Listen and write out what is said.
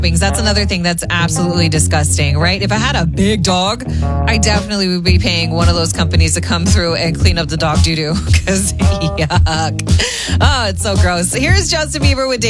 That's another thing that's absolutely disgusting, right? If I had a big dog, I definitely would be paying one of those companies to come through and clean up the dog doo-doo because yuck. Oh, it's so gross. Here's Justin Bieber with